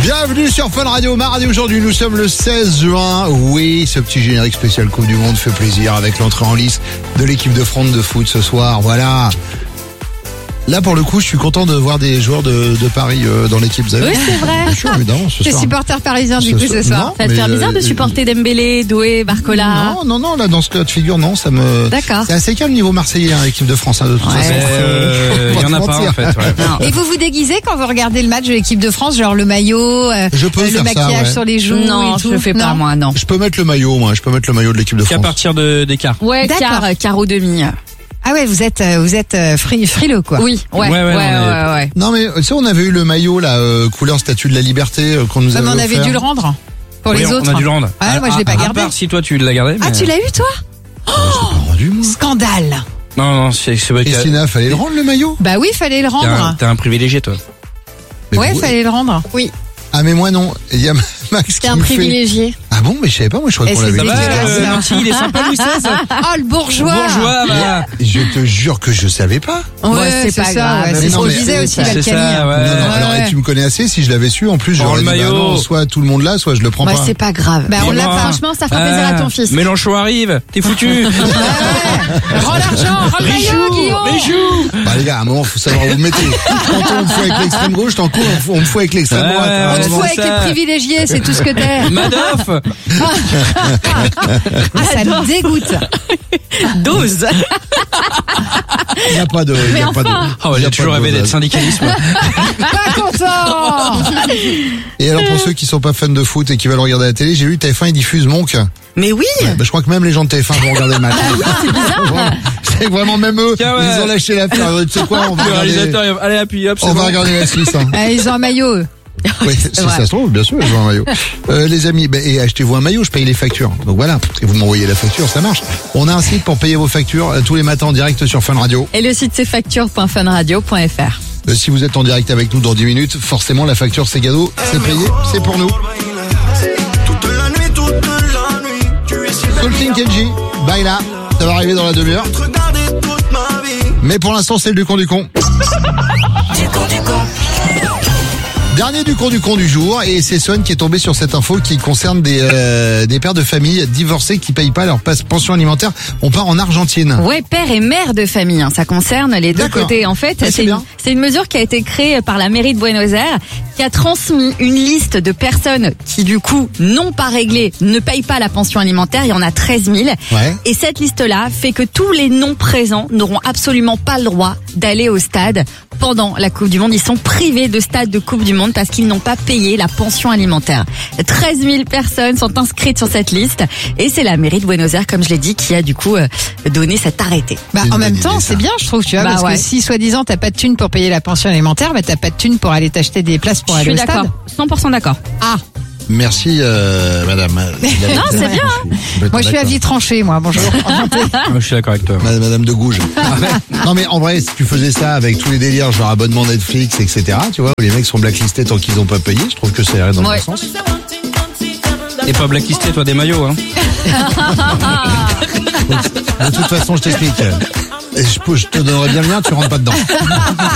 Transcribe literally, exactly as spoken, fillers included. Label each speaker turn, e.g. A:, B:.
A: Bienvenue sur Fun Radio. Mardi aujourd'hui, nous sommes le seize juin. Oui, ce petit générique spécial Coupe du Monde fait plaisir avec l'entrée en lice de l'équipe de France de foot ce soir. Voilà. Là, pour le coup, je suis content de voir des joueurs de, de Paris euh, dans l'équipe.
B: Oui, c'est vrai.
A: Je suis évidemment, ce
B: T'es
A: soir.
B: supporter parisien du coup ce soir.
A: Non,
B: Ça te
A: mais,
B: fait bizarre de
A: euh,
B: supporter Dembélé, Doué, Barcola.
A: Non, non, non, là, dans ce cas de figure, non, ça me.
B: D'accord.
A: C'est assez calme niveau marseillais, hein, l'équipe de France, hein, de toute
B: Ouais.
A: façon.
C: Euh, Il y en a pas en fait. Ouais.
B: Non. Et vous vous déguisez quand vous regardez le match de l'équipe de France, genre le maillot, euh,
A: Je peux
B: le
A: faire ça,
B: maquillage
A: ouais.
B: sur les joues
D: Non,
B: et tout.
D: je le fais pas,
B: Non.
D: moi, non.
A: Je peux mettre le maillot, moi, je peux mettre le maillot de l'équipe de
C: Qu'à
A: France.
C: partir de d'écart.
D: Ouais,
B: D'accord.
D: car, car au demi.
B: Ah ouais, vous êtes euh, vous êtes euh, fri- frileux quoi.
D: Oui, ouais,
C: Ouais,
D: ouais,
C: ouais,
D: ouais,
C: on est-
D: ouais, ouais.
A: Non, mais tu sais, on avait eu le maillot, là, euh, couleur statue de la liberté, euh, qu'on nous
B: Ah,
A: avait
B: mais on avait
A: offert.
B: dû le rendre pour
C: Oui,
B: les
C: on-
B: autres.
C: On a dû le rendre.
B: Ah, moi, je l'ai pas
C: À-
B: gardé.
C: À part si toi tu l'as gardé.
B: Ah,
C: mais-
B: tu l'as eu toi?
A: J'ai pas rendu, moi.
B: Scandale.
C: Non, non, c'est c'est vrai que
A: Christina, fallait le rendre, le maillot?
B: Bah oui, fallait le
C: t'es un,
B: rendre.
C: t'es un privilégié toi.
A: Mais
B: Ouais,
A: vous-
B: fallait le rendre. Oui.
A: Ah, mais moi, non. Il y a Max qui
D: T'es un
A: me fait-
D: privilégié.
A: Ah bon, mais je savais pas, moi, je croyais
B: Et
A: qu'on
B: c'est
A: l'avait
C: Ça va,
B: dégueulasse,
C: euh,
B: ça.
C: Nancy, il est sympa Louis seize.
B: Oh le bourgeois.
C: Bourgeois, voilà.
A: Je te jure que je savais pas.
B: Ouais,
D: Ouais,
B: c'est
D: c'est pas
B: ça.
D: grave.
B: ouais,
A: Mais
B: C'est ce
A: non,
B: qu'on
A: mais
B: disait aussi,
D: c'est
C: C'est
B: l'Alcani.
C: ça, ouais.
A: Non, non, alors,
B: ouais.
A: et tu me connais assez, si je l'avais su, en plus,
C: Prends
A: j'aurais
C: le
A: dit, bah
C: maillot.
A: non, soit tout le monde l'a, soit je le prends
D: Bah,
A: pas.
D: c'est pas grave.
B: Bah, on l'a
C: Dis-moi.
B: pas.
D: Franchement, ça fera plaisir à ton fils.
C: Mélenchon arrive, t'es foutu.
B: Ouais, ouais. Rends l'argent, rends le maillot, Guillaume.
C: Richoux.
A: Bah les gars, à un moment, faut savoir où vous mettez. Tantôt on me fout avec l'extrême gauche, tantôt on me fout- on me fout avec l'extrême
C: Ouais,
A: droite.
C: ouais,
A: À un
B: On te
C: ouais,
A: moment,
B: fout avec
C: ça.
B: les privilégiés, c'est tout ce que t'es.
C: Madoff.
B: Ah, ça me dégoûte.
D: Dose.
A: Il n'y a pas de. il y a
D: Mais
A: pas de-
D: enfin.
C: Oh,
A: il y
C: j'ai
A: a
C: toujours
A: pas de
C: rêvé d'être
A: dosage.
C: syndicaliste. moi.
B: Pas content.
A: Et alors pour ceux qui sont pas fans de foot et qui veulent regarder la télé, j'ai vu T F un, ils diffusent Monk.
D: Mais oui.
A: Bah, je crois que même les gens de T F un vont regarder le match.
D: C'est bizarre.
A: C'est vraiment même eux,
C: Tiens, ouais.
A: ils ont lâché l'affaire. Tu sais quoi, on va
C: Le
A: regarder,
C: réalisateur, il va- allez appuie, hop, c'est
A: on va
C: bon.
A: regarder la Suisse. Hein.
B: Ah, ils ont un maillot, eux.
A: Oui, si
D: vrai.
A: ça se trouve, bien sûr, je veux un maillot. Euh, les amis, bah, et achetez-vous un maillot, je paye les factures. Donc voilà, et vous m'envoyez la facture, ça marche. On a un site pour payer vos factures euh, tous les matins en direct sur Fun Radio.
D: Et le site c'est facture point fun radio point f r.
A: Euh, si vous êtes en direct avec nous dans dix minutes, forcément la facture c'est cadeau, c'est payé, c'est pour nous. Salting Kenji, Baila, ça va arriver dans la demi-heure. Mais pour l'instant c'est le du con du con. Dernier du con du con du jour, et c'est Son qui est tombé sur cette info qui concerne des, euh, des pères de famille divorcés qui payent pas leur passe- pension alimentaire. On part en Argentine.
D: Ouais, père et mère de famille, hein, ça concerne les deux
A: D'accord.
D: côtés. En fait,
A: Ah, c'est
D: c'est une,
A: bien.
D: c'est une mesure qui a été créée par la mairie de Buenos Aires, qui a transmis une liste de personnes qui, du coup, n'ont pas réglé, ne payent pas la pension alimentaire. Il y en a treize mille.
A: Ouais.
D: Et cette liste-là fait que tous les non-présents n'auront absolument pas le droit d'aller au stade pendant la Coupe du Monde. Ils sont privés de stade de Coupe du Monde parce qu'ils n'ont pas payé la pension alimentaire. treize mille personnes sont inscrites sur cette liste et c'est la mairie de Buenos Aires, comme je l'ai dit, qui a du coup euh, donné cet arrêté.
B: Bah,
A: C'est une
B: en même
A: bonne
B: temps,
A: idée,
B: c'est
A: ça.
B: bien, je trouve, tu vois,
D: Bah
B: parce
D: ouais.
B: que si, soi-disant, t'as pas de thune pour payer la pension alimentaire, bah, t'as pas de thune pour aller t'acheter des places pour
D: Je
B: aller
D: suis
B: au stade.
D: d'accord, cent pour cent d'accord.
B: Ah,
A: Merci euh, madame.
D: Non, c'est bien.
B: moi, je suis à vie tranchée, moi, bonjour.
C: Moi, je suis d'accord avec toi.
A: Madame, Madame de Gouges. Non mais en vrai, si tu faisais ça avec tous les délires, genre abonnement Netflix, et cetera, tu vois, où les mecs sont blacklistés tant qu'ils ont pas payé, je trouve que ça irait dans le
D: Ouais.
A: bon sens.
C: T'es pas blacklisté, toi, des maillots, hein.
A: De toute façon, je t'explique. Et Je, peux- je te donnerai bien le lien, tu rentres pas dedans.